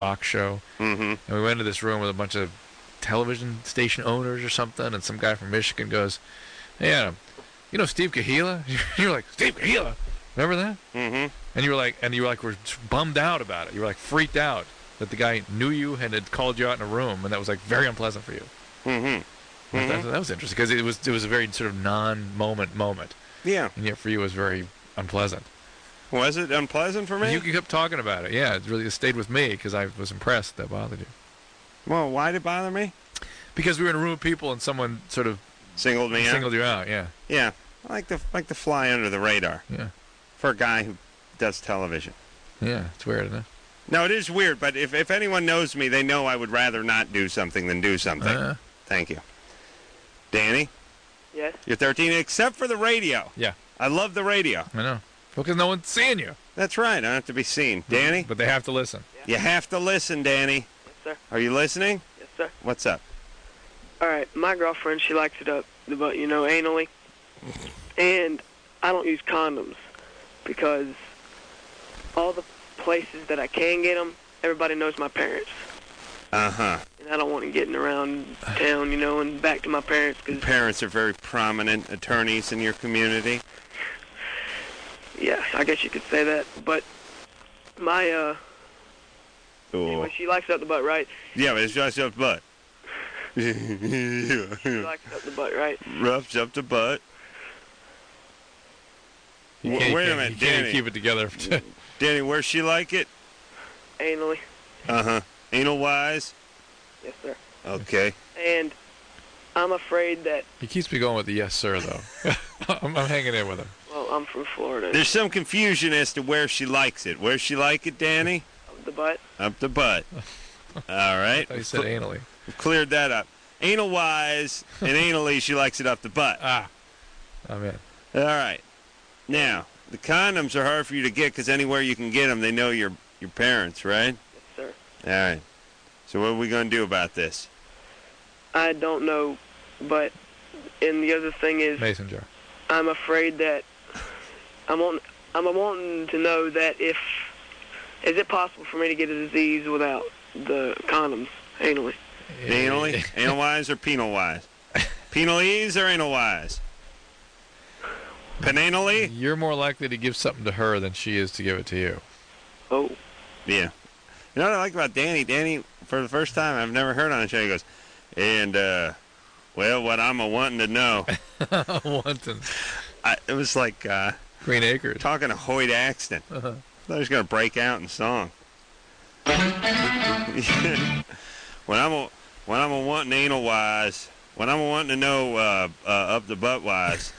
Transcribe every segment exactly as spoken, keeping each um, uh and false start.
rock show. Mm-hmm. And we went into this room with a bunch of television station owners or something, and some guy from Michigan goes, "Hey, Adam, you know Steve Kahila?" You're like, "Steve Kahila? Remember that?" Mm-hmm. And you were like, and you were like, were bummed out about it. You were like freaked out that the guy knew you and had called you out in a room, and that was like very unpleasant for you. Mm-hmm. Like, mm-hmm. That, that was interesting because it was it was a very sort of non-moment moment, Yeah. and yet for you it was very unpleasant. Was it unpleasant for me? You kept talking about it. Yeah, it really it stayed with me because I was impressed that bothered you. Well, why did it bother me? Because we were in a room of people and someone sort of Singled me out? singled you out. Yeah, Yeah. I like to, like to fly under the radar yeah, for a guy who does television. yeah. It's weird, isn't it? No, it is weird, but if, if anyone knows me, they know I would rather not do something than do something. Uh, Thank you. Danny, Yes? you're thirteen, except for the radio. Yeah. I love the radio. I know. Because no one's seeing you. That's right. I don't have to be seen. Danny, But they have to listen. you have to listen, Danny. Yes, sir. Are you listening? Yes, sir. What's up? All right, my girlfriend, she likes it up the butt, you know, anally. And I don't use condoms because all the places that I can get them, everybody knows my parents. Uh-huh. And I don't want to getting around town, you know, and back to my parents because, Parents are very prominent attorneys in your community. yeah, I guess you could say that. But my, uh, Ooh. anyway, she likes it up the butt, right? Yeah, but it's just up butt. She likes it up the butt, right? Roughs up the butt. You W- can't, wait a you can't- minute, you can't Danny. keep it together. Danny, where's she like it? Anally. Uh-huh. Anal-wise? Yes, sir. Okay. And I'm afraid that, He keeps me going with the yes, sir, though. I'm, I'm hanging in with him. well, I'm from Florida. There's some confusion as to where she likes it. Where's she like it, Danny? Up the butt. Up the butt. All right. I thought you said anally. We've cleared that up. Anal-wise and anally, she likes it up the butt. Ah. I'm in. All right. Now, the condoms are hard for you to get because anywhere you can get them, they know your your parents, right? Yes, sir. All right. So what are we going to do about this? I don't know, but, and the other thing is, Mason jar. I'm afraid that I'm on. I'm wanting to know that if is it possible for me to get a disease without the condoms anally? Anally? Anal-wise or penal-wise? Penalese or anal-wise? Penanally? You're more likely to give something to her than she is to give it to you. Oh, Yeah. You know what I like about Danny? Danny, for the first time, I've never heard on the show, he goes, and, uh, well, what I'm a wanting to know. Wanton. I, it was like uh, Green Acres. talking to Hoyt Axton. Uh-huh. I thought he was going to break out in song. when I'm a when I'm a wanting anal wise, when I'm a wanting to know uh, uh, up the butt wise,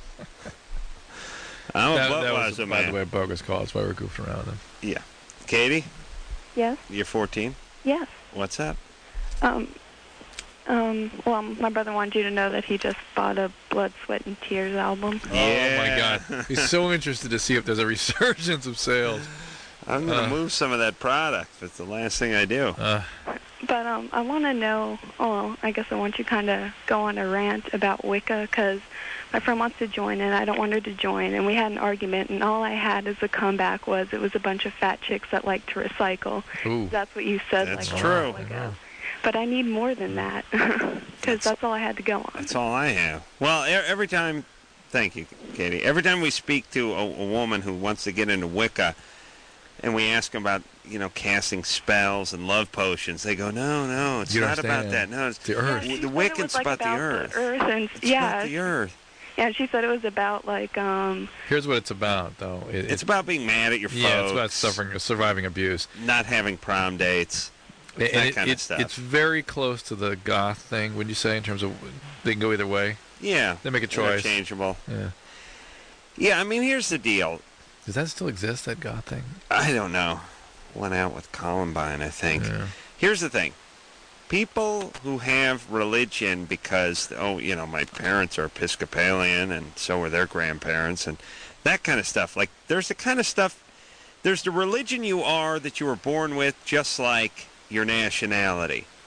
I'm That, a butt that wise was, a by man. the way, a bogus call. That's why we're goofing around them. Yeah, Katie, Yes, you're fourteen. yes. What's up? Um, um, well, my brother wanted you to know that he just bought a Blood, Sweat, and Tears album. Oh, my God. He's so interested to see if there's a resurgence of sales. I'm gonna Uh. move some of that product. That's the last thing I do. Uh, But um, I want to know, oh, I guess I want you kind of go on a rant about Wicca because my friend wants to join and I don't want her to join. And we had an argument, and all I had as a comeback was it was a bunch of fat chicks that like to recycle. ooh. That's what you said. That's like, true. a while ago. But I need more than that because that's all I had to go on. That's all I have. Well, e- every time, thank you, Katie. Every time we speak to a, a woman who wants to get into Wicca, and we ask them about, you know, casting spells and love potions, they go, no, no, it's You not don't about understand. that. No, it's The earth. She the said it Wiccan's was, like, about, the earth. The earth and It's yeah, about the earth. yeah. She said it was about like um. Here's what it's about, though. It, It's about being mad at your yeah, folks. it's about suffering, surviving abuse. Not having prom dates. And that it- kind of it- stuff. It's very close to the goth thing, would you say, in terms of they can go either way? Yeah. They make a They're choice. Interchangeable. Yeah. Yeah, I mean, here's the deal. Does that still exist, that goth thing? I don't know. Went out with Columbine, I think. Yeah. Here's the thing. People who have religion because, oh, you know, my parents are Episcopalian and so are their grandparents and that kind of stuff. Like, there's the kind of stuff, there's the religion you are that you were born with just like your nationality.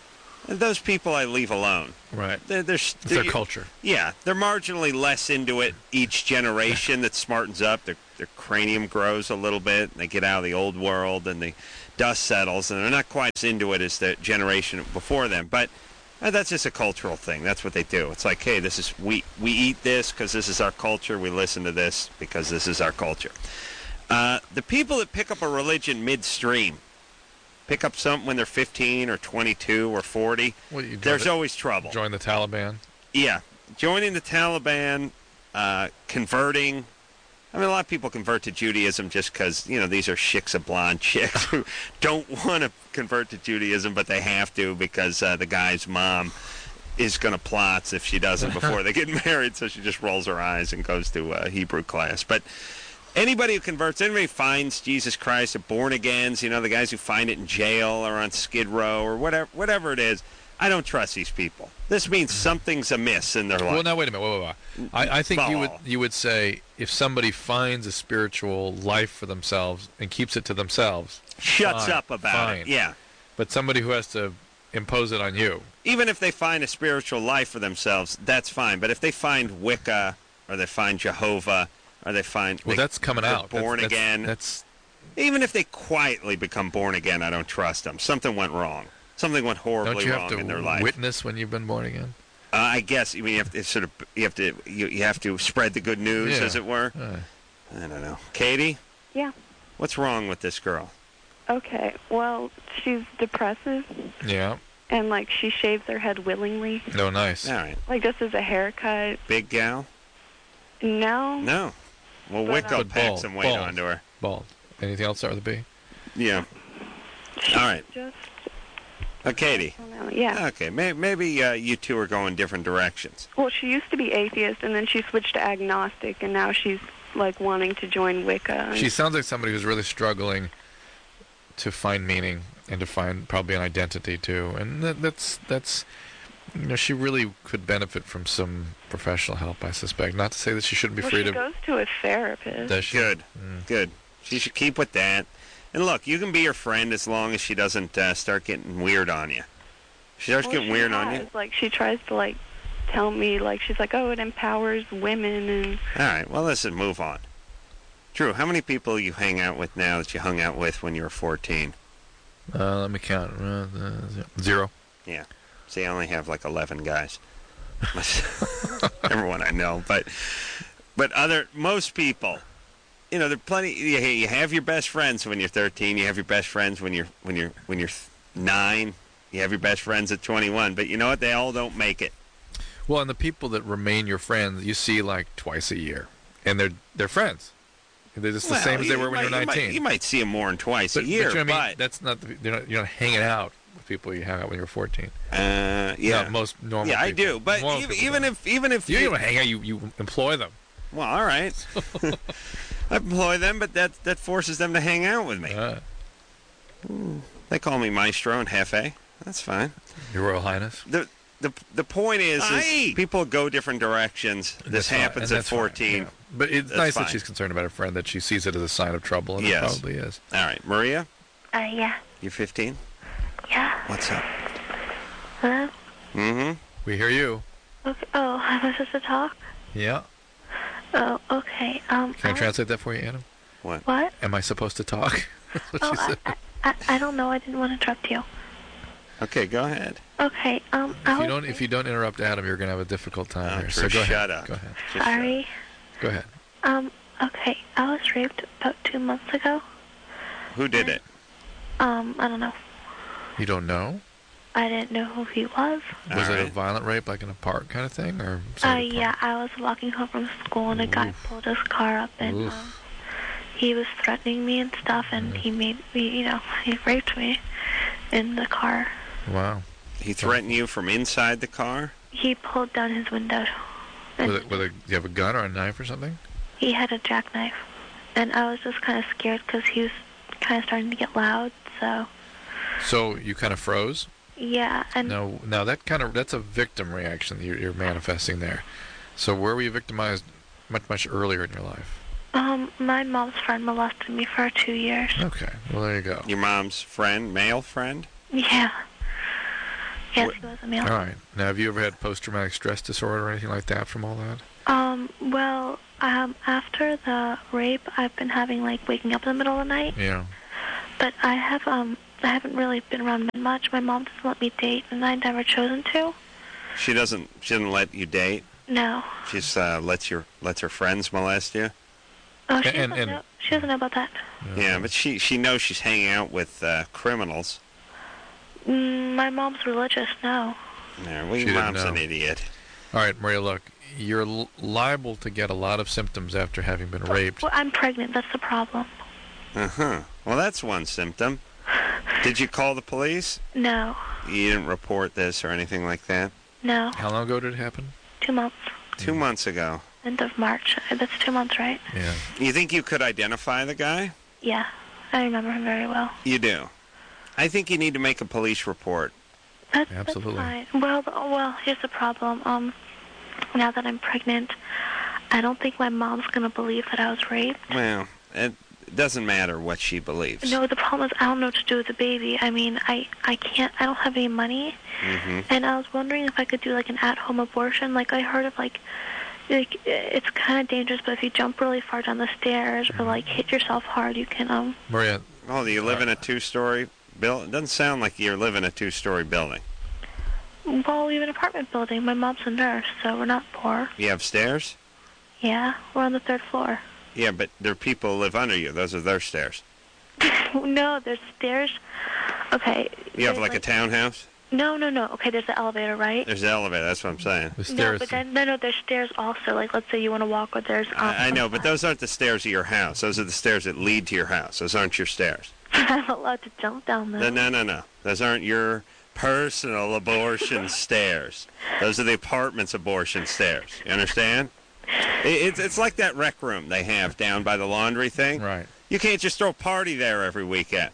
those people I leave alone. Right. They're, they're, It's they're, their culture. Yeah, they're marginally less into it each generation that smartens up. Their, their cranium grows a little bit. And they get out of the old world, and the dust settles, and they're not quite as into it as the generation before them. But uh, that's just a cultural thing. That's what they do. It's like, hey, this is we we eat this because this is our culture. We listen to this because this is our culture. Uh, the people that pick up a religion midstream, pick up something when they're fifteen or twenty-two or forty, Well, you join there's the- always trouble. Join the Taliban. Yeah, joining the Taliban, uh, converting. I mean, a lot of people convert to Judaism just because, you know, these are chicks of blonde chicks who don't want to convert to Judaism, but they have to because uh, the guy's mom is going to plot if she doesn't before they get married, so she just rolls her eyes and goes to uh, Hebrew class. But anybody who converts, anybody who finds Jesus Christ, the born-agains, you know, the guys who find it in jail or on Skid Row or whatever, whatever it is, I don't trust these people. This means something's amiss in their life. Well, now wait a minute. Wait, wait, wait. I, I think you would Follow. you would say if somebody finds a spiritual life for themselves and keeps it to themselves, Shuts fine, up about fine. it. Yeah. But somebody who has to impose it on you. Even if they find a spiritual life for themselves, that's fine. But if they find Wicca, or they find Jehovah, or they find Well, they, that's coming they're out. born that's, again. That's, Even if they quietly become born again, I don't trust them. Something went wrong. Something went that's horribly don't you wrong have in their to life. witness when you've been born again? Uh, I guess. I mean, you have to sort of you have to you, you have to spread the good news, Yeah. as it were. Uh, I don't know. Katie, Yeah. what's wrong with this girl? Okay. Well, she's depressive, yeah. and like she shaves her head willingly, No, nice. All right, like just as a haircut. big gal. No. No. Well, But, Wicca uh, will But pack bald, some weight bald. onto her. Bald. Anything else start with a B? Yeah. She's All right. Just. Uh, Katie. I don't know. Yeah. Okay, may, maybe uh, you two are going different directions. Well, she used to be atheist, and then she switched to agnostic, and now she's like wanting to join Wicca. and- She sounds like somebody who's really struggling to find meaning and to find probably an identity too. And that, that's that's you know she really could benefit from some professional help, I suspect. Not to say that she shouldn't be well, free she to. goes to a therapist. Does she? Good, Mm. good. She should keep with that. And look, you can be her friend as long as she doesn't uh, start getting weird on you. She starts Well, getting she weird has. on you. Like she tries to like tell me like she's like, oh, it empowers women, and All right, well, listen, move on. Drew, how many people you hang out with now that you hung out with when you were fourteen? Uh, let me count. Uh, uh, zero. Yeah. See, I only have like eleven guys. Everyone I know, but but other most people, you know, there are plenty. You, you have your best friends when you're thirteen. You have your best friends when you're when you're when you're nine. You have your best friends at twenty-one. But you know what? They all don't make it. Well, and the people that remain your friends, you see like twice a year, and they're they're friends. They're just the Well, same as they you were when might- you were You nineteen. might, you might see them more than twice but, a year, but, you know what I mean? but That's not. The, they're not. You're not hanging out with people you hang out when you were fourteen. uh, yeah, No, most normal. yeah, I people. do. But Normal even, people even don't. if even if you don't hang out, you you employ them. well, all right, I employ them, but that that forces them to hang out with me. Uh, They call me Maestro and Jefe. That's fine. Your Royal Highness. the the The point is, is Aye. people go different directions. And This that's fine, happens and at that's fine, fourteen. yeah. But it's That's nice fine. that she's concerned about her friend, that she sees it as a sign of trouble, and Yes. it probably is. All right, Maria, Uh, yeah. you're fifteen. Yeah. What's up? Hello? Mm-hmm. We hear you. Okay. Oh, am I supposed to talk? Yeah. Oh, okay. Um, Can I I- translate that for you, Adam? What? Am I supposed to talk? That's what Oh, she I, said. I, I, I don't know. I didn't want to interrupt you. Okay, go ahead. Okay. Um, If I you was don't, if you don't interrupt Adam, you're going to have a difficult time Oh, here. Drew, So go shut ahead. up. Go ahead. Just sorry. Go ahead. Um, okay. I was raped about two months ago. shut- Who did it? Um, I don't know. You don't know? I didn't know who he was. Was All it a right. violent rape, like in a park kind of thing, or? Uh, somebody yeah. I was walking home from school and a guy Oof. pulled his car up and Oof. um, he was threatening me and stuff, and Mhm. he made me, you know, he raped me in the car. Wow. He threatened you from inside the car? He pulled down his window. And With a, with a, do you have a gun or a knife or something? he had a jackknife. And I was just kind of scared because he was kind of starting to get loud. So, So you kind of froze. yeah. And No, now that kind of that's a victim reaction that you're, you're manifesting there. So where were you victimized much much earlier in your life? um, my mom's friend molested me for two years. Okay, well there you go. Your mom's friend, male friend? Yeah. Yes, Wh- he was a male. All right. Now, have you ever had post-traumatic stress disorder or anything like that from all that? Um, well, um, after the rape, I've been having, like, waking up in the middle of the night. Yeah. But I have, um, I haven't really been around men much. My mom doesn't let me date, and I've never chosen to. She doesn't. She doesn't let you date. No. She's uh, lets your lets her friends molest you. Oh, she, And- doesn't, and- know, she doesn't know about that. Yeah, but she she knows she's hanging out with uh, criminals. Mm, my mom's religious, no. Yeah, well, She your didn't mom's an know. idiot. All right, Maria, look, you're l- liable to get a lot of symptoms after having been raped. Well, I'm pregnant. That's the problem. Uh huh. Well, that's one symptom. Did you call the police? No. You didn't report this or anything like that? No. How long ago did it happen? Two months. Two months ago. End of March. Uh, That's two months, right? Yeah. You think you could identify the guy? Yeah. I remember him very well. You do. I think you need to make a police report. That's, Absolutely. That's fine. Well, th- well, here's the problem. Um, now that I'm pregnant, I don't think my mom's gonna believe that I was raped. Well, it doesn't matter what she believes. No, the problem is I don't know what to do with the baby. I mean, I I can't. I don't have any money, Mm-hmm. and I was wondering if I could do like an at-home abortion. Like I heard of like. Like, it's kind of dangerous, but if you jump really far down the stairs or like hit yourself hard, you can um. Maria, Oh, do you live in a two-story building? It doesn't sound like you live in a two-story building. Well, we have an apartment building. My mom's a nurse, so we're not poor. You have stairs? Yeah, we're on the third floor. Yeah, but there are people who live under you. Those are their stairs. No, there's stairs. Okay. You have there's, like a townhouse? No, no, no. Okay, there's the elevator, right? There's the elevator. That's what I'm saying. the No, stairs. but then no, no. There's stairs also. Like, let's say you want to walk, or there's. Um, I, I know, but those aren't the stairs of your house. Those are the stairs that lead to your house. Those aren't your stairs. I'm not allowed to jump down No, them. no, no, no. Those aren't your personal abortion stairs. Those are the apartment's abortion stairs. You understand? It, it's it's like that rec room they have down by the laundry thing. Right. You can't just throw a party there every weekend.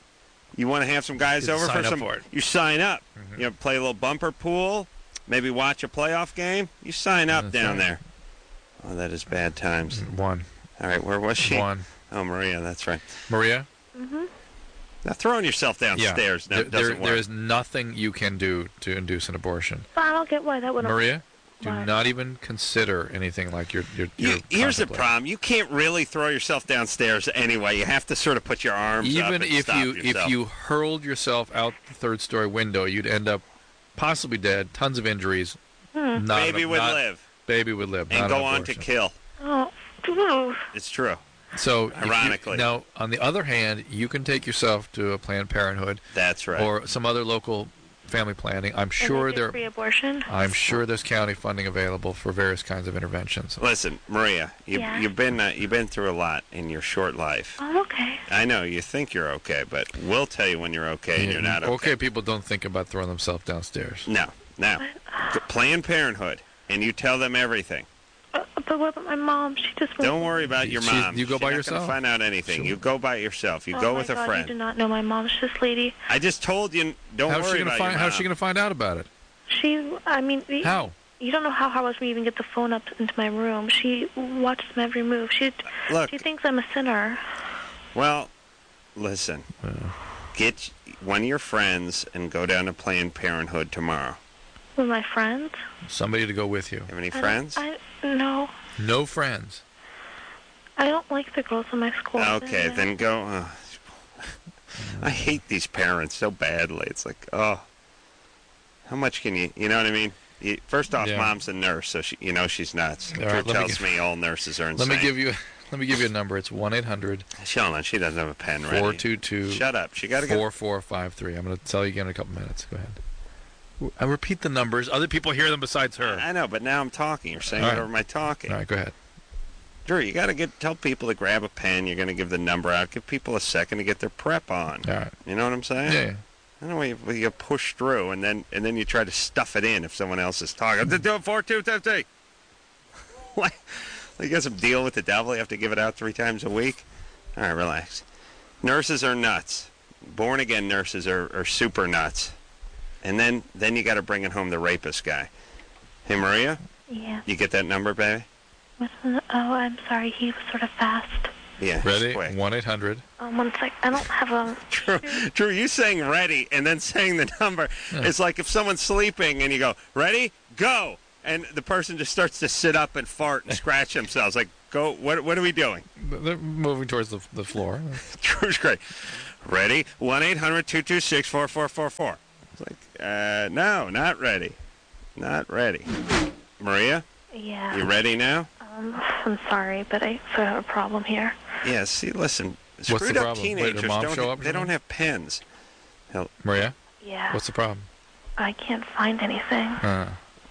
You want to have some guys You over sign for up some. for it. You sign up. You know, play a little bumper pool. Maybe watch a playoff game. You sign up That's down right. there. Oh, that is bad times. One. All right, where was she? One. Oh, Maria, that's right. Maria? Mhm. Now throwing yourself Yeah. downstairs no, There, doesn't there, work. there is nothing you can do to induce an abortion. But I don't get why that would. Maria, do Why? not even consider anything like you're. you're, you're You, here's the contemplating. problem: you can't really throw yourself downstairs anyway. You have to sort of put your arms up Even and if stop you yourself. if you hurled yourself out the third story window, you'd end up possibly dead, tons of injuries. Hmm. Not baby an- would not- live Baby would live. and not go an on to abortion. kill. Oh. Ooh. It's true. So, if you- Ironically. now on the other hand, you can take yourself to a Planned Parenthood That's right. or some other local family planning. I'm And sure they give there. free abortion. I'm sure there's county funding available for various kinds of interventions. Listen, Maria, you, Yeah. you've been uh, you've been through a lot in your short life. Oh, okay. I know you think you're okay, but we'll tell you when you're okay and you're not okay. Okay, people don't think about throwing themselves downstairs. No, no. G- Planned Parenthood, and you tell them everything. Uh, but what about my mom? She just. Don't worry about your She's- mom. you go She's by not gonna yourself. find out anything. Sure. You go by yourself. You Oh go my with a God, friend. You do not know my mom. She's this lady. I just told you. Don't How's she worry gonna about find? your How's she mom. gonna find out about it? She. I mean. The, How? You don't know how hard it was for me to even get the phone up into my room. She watches my every move. She. Look, She thinks I'm a sinner. well, listen. Get one of your friends and go down to Planned Parenthood tomorrow. With my friends. Somebody to go with you. Have any I don't- friends? I no. No friends. I don't like the girls in my school. Okay, They're- then go. Uh, I hate these parents so badly. It's like, oh, how much can you? You know what I mean? You, first off, Yeah. mom's a nurse, so she, you know she's nuts. All Drew right, let me tells give- me all nurses are Let insane. me give you. Let me give you a number. It's one eight hundred Sheldon, she doesn't have a pen ready. four two two Shut up. She got to get. four four five three. I'm going to tell you again in a couple minutes. Go ahead. I repeat the numbers. Other people hear them besides her. I know, but now I'm talking. You're saying All it right. over my talking. All right, go ahead. Drew, you got to get tell people to grab a pen. You're going to give the number out. Give people a second to get their prep on. All right. You know what I'm saying? Yeah. yeah. I don't know you, you push through and then and then you try to stuff it in if someone else is talking. Do it four two fifty. What? You got some deal with the devil. You have to give it out three times a week. All right, relax. Nurses are nuts. Born again nurses are, are super nuts. And then then you got to bring it home the rapist guy. Hey Maria, Yeah. you get that number, baby? What's the, oh, I'm sorry. He was sort of fast. Yeah. Ready? quick. one eight hundred. Um, one sec. I don't have a. Drew, Drew, you saying ready and then saying the number. Yeah. It's like if someone's sleeping and you go, ready, go. And the person just starts to sit up and fart and scratch themselves. Like, go, what What are we doing? They're moving towards the, the floor. Drew's great. Ready? one eight hundred two two six four four four four. It's like, uh, no, not ready. Not ready. Maria, Yeah. you ready now? Um, I'm sorry, but I sort of have a problem here. Yeah, see, listen. What's the Screwed up problem? Wait, her teenagers mom don't, show ha- up or they don't something? have pens. Hell, Maria, Yeah. what's the problem? I can't find anything. Uh,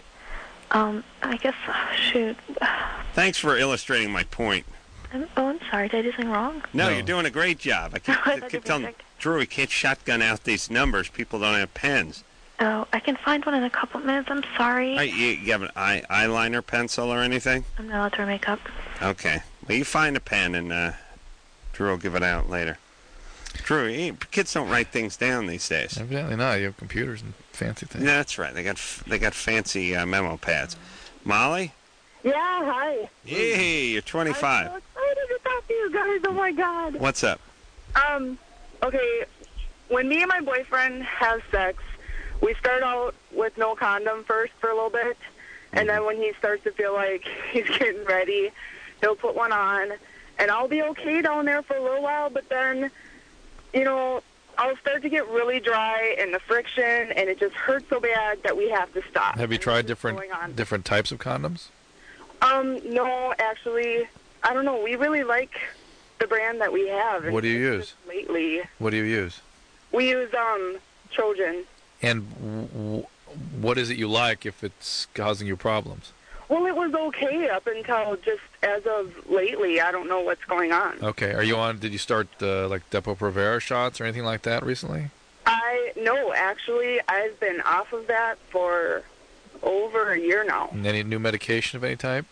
Um, I guess, shoot. thanks for illustrating my point. I'm, oh, I'm sorry. Did I do something wrong? No, No. you're doing a great job. I keep, I I thought keep you telling checked. Drew he can't shotgun out these numbers. People don't have pens. Oh, I can find one in a couple minutes. I'm sorry. All right, you, you have an eye, eyeliner pencil or anything? I'm not allowed to wear makeup. Okay. Well, you find a pen and uh, Drew will give it out later. Drew, you, kids don't write things down these days. evidently not. You have computers and fancy things. Yeah, that's right. They got f- they got fancy uh, memo pads. Molly? Yeah, hi. Hey, you're twenty-five. I'm so excited to talk to you guys. Oh my god. What's up? Um, okay, when me and my boyfriend have sex, we start out with no condom first for a little bit, and then when he starts to feel like he's getting ready, he'll put one on, and I'll be okay down there for a little while, but then, you know, I'll start to get really dry and the friction, and it just hurts so bad that we have to stop. Have you And tried it's just different going on. different types of condoms? Um, no, actually, I don't know. We really like the brand that we have. What do you It's use? just Lately, What do you use? we use um Trojan. And w- w- what is it you like if it's causing you problems? Well, it was okay up until just as of lately. I don't know what's going on. Okay, are you on? Did you start uh, like Depo-Provera shots or anything like that recently? I no, actually, I've been off of that for over a year now. And any new medication of any type?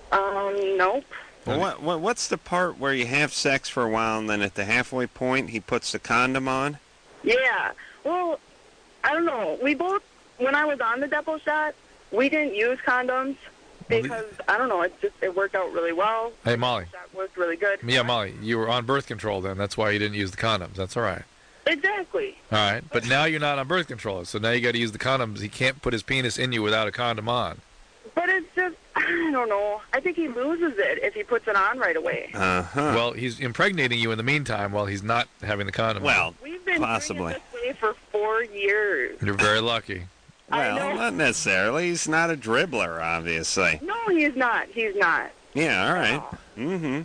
Um, nope. Well, what, what what's the part where you have sex for a while and then at the halfway point he puts the condom on? Yeah. Well, I don't know. We both, when I was on the Depo shot, we didn't use condoms Well, the- because I don't know. It just it worked out really well. Hey, Molly. The shot worked really good. Yeah, Molly, you were on birth control then. That's why you didn't use the condoms. That's all right. Exactly. All right, but now you're not on birth control, so now you got to use the condoms. He can't put his penis in you without a condom on. But it's just, I don't know. I think he loses it if he puts it on right away. Uh-huh. Well, he's impregnating you in the meantime while he's not having the condom. Well, We've been possibly. doing it this way for four years. on. You're very lucky. I Well, know. not necessarily. He's not a dribbler, obviously. No, he's not. He's not. Yeah, all right. Mm-hmm.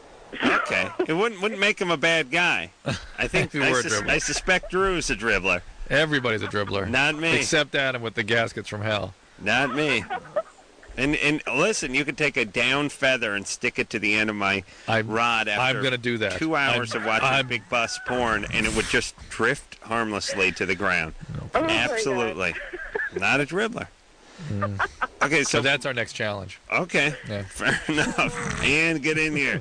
Okay. It wouldn't wouldn't make him a bad guy. I think If he I, were a sus- dribbler. I suspect Drew's a dribbler. Everybody's a dribbler. Not me. Except Adam with the gaskets from hell. Not me. And and listen, you could take a down feather and stick it to the end of my I'm, rod after I'm going to do that. two hours I'm, of watching I'm, big bus porn, and it would just drift harmlessly to the ground. Oh, my Absolutely. Not a dribbler. Okay, so So that's our next challenge. okay, Yeah. fair enough. And get in here.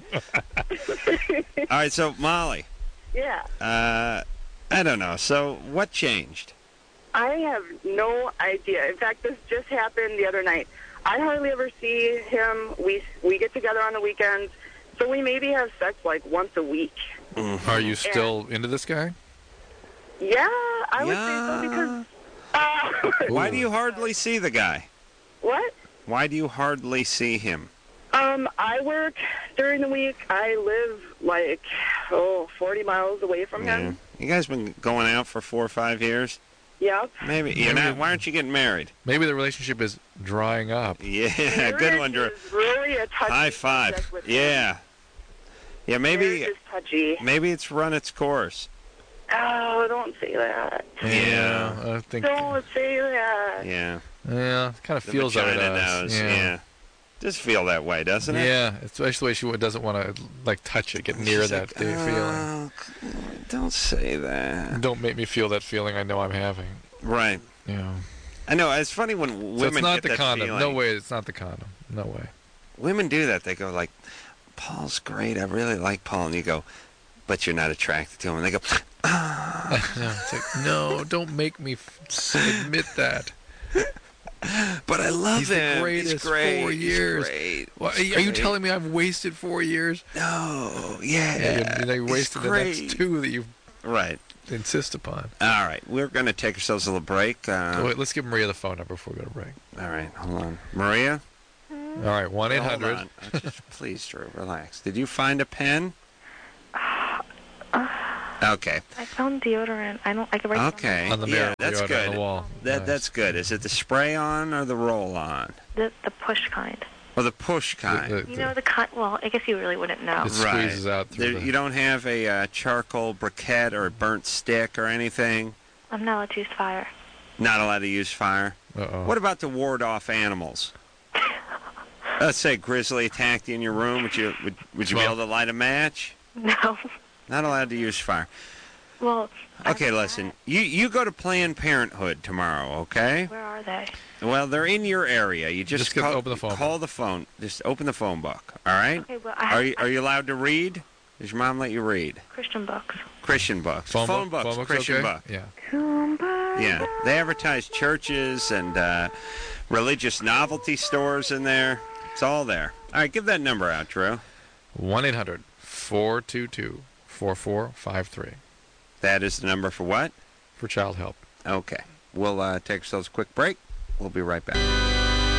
All right, so Molly, Yeah. uh, I don't know. So what changed? I have no idea. In fact, this just happened the other night. I hardly ever see him. We we get together on the weekends, so we maybe have sex like once a week. Are you still into this guy? Yeah, I would say so because. Uh, Why do you hardly see the guy? what? Why do you hardly see him? Um, I work during the week. I live like oh forty miles away from Yeah. him. You guys been going out for four or five years? Yep. Maybe you're Maybe- not. Why aren't you getting married? Maybe the relationship is drying up. Yeah, Marriage good one, Drew. is really a touchy High five. subject with him. Yeah, yeah. Maybe Marriage is touchy. maybe it's run its course. Oh, don't say that. Yeah. I think. Don't say that. Yeah, Yeah, it kind of the feels that it vagina does. knows. Yeah. Does feel that way, doesn't it? Yeah, especially the way she doesn't want to like touch it, get near She's that like, feeling. "Oh, don't say that. Don't make me feel that feeling I know I'm having. Right. Yeah. I know. It's funny when women So it's not get the that condom. feeling. No way. It's not the condom. No way. Women do that. They go like, "Paul's great. I really like Paul," and you go, "But you're not attracted to him." And they go, no, it's like, no, don't make me f- s- admit that. But I love He's him. the greatest. He's great. Four He's years. great. What, are, He's you, are you great. telling me I've wasted four years? No. Yeah. Yeah, you, you He's wasted the great. next two that you Right. insist upon. All right. We're going to take ourselves a little break. Uh, Oh, wait, let's give Maria the phone number before we go to break. all right. Hold on. Maria? All right, one eight Hold hundred. on. Uh, just- Please, Drew, relax. Did you find a pen? Okay. I found deodorant. I don't. I could write it on Okay. On the Yeah, mirror, that's deodorant good. on the wall. That Nice. That's good. Is it the spray on or the roll on? the the push kind. Or the push kind? The- the- You know the kind. Well, I guess you really wouldn't know. It squeezes out through There, the- You don't have a uh, charcoal briquette or a burnt stick or anything? I'm not allowed to use fire. Not allowed to use fire? Uh-oh. What about to ward off animals? Let's say a grizzly attacked you in your room. Would you would, would you be Well- able to light a match? No. Not allowed to use fire. Well. Okay, I'm listen. not. You you go to Planned Parenthood tomorrow, okay? Where are they? Well, they're in your area. You just, Just get- call, open the phone call the phone. Just open the phone book, all right? Okay. Well, I have Are you are you allowed to read? Does your mom let you read? Christian books. Christian books. phone, book? books. Phone book's Christian okay? book. Yeah. Yeah. They advertise churches and uh, religious novelty stores in there. It's all there. All right, give that number out, Drew. one eight hundred four two two four four five three That is the number for what? for child help. Okay. We'll uh, take ourselves a quick break. We'll be right back.